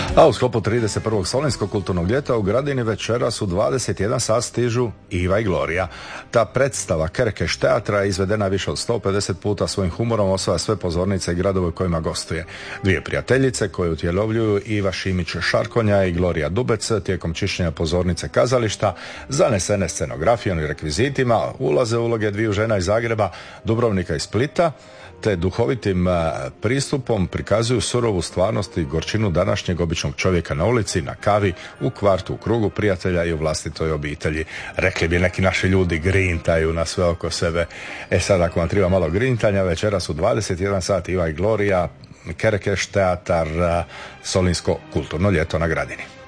A u sklopu 31. Solinskog kulturnog ljeta u Gradini večeras u 21 sat stižu Iva i Glorija. Ta predstava Kerekeš teatra izvedena više od 150 puta, svojim humorom osvaja sve pozornice i gradove u kojima gostuje. Dvije prijateljice koje utjelovljuju Iva Šimić-Šarkonja i Glorija Dubec tijekom čišćenja pozornice kazališta, zanesene scenografijom i rekvizitima, ulaze u uloge dviju žena iz Zagreba, Dubrovnika i Splita, te duhovitim pristupom prikazuju surovu stvarnost i gorčinu današnjeg običnog čovjeka na ulici, na kavi, u kvartu, u krugu prijatelja i u vlastitoj obitelji. Rekli bi neki naši ljudi, grintaju na sve oko sebe. Sad ako vam treba malo grintanja, večeras u 21 sat Iva i Glorija, Kerekeš teatar, Solinsko kulturno ljeto na Gradini.